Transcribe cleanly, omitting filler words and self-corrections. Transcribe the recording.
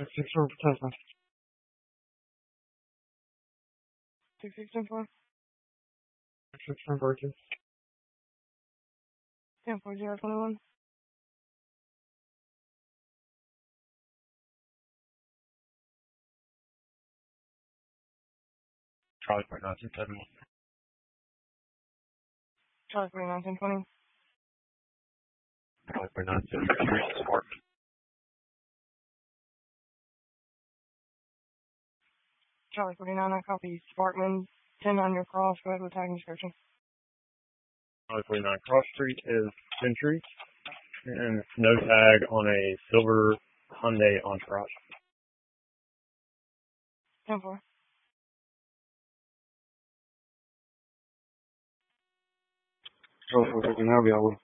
Tesla. 6610. 642. 104021. Charlie 4910. Charlie 491020. Charlie 4910. Spartan. Charlie 49, I copy Sparkman. 10 on your cross. Go ahead with tag and description. Charlie 49 Cross Street is Century, and no tag on a silver Hyundai Entourage. 10-4. Charlie 450 now available.